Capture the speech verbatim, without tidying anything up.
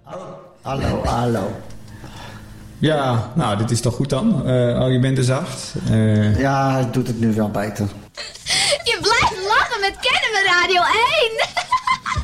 Hallo, hallo. Ja, nou, dit is toch goed dan? Uh, oh, je bent dus zacht. Uh... Ja, hij doet het nu wel beter. Je blijft lachen met Kennen we Radio één.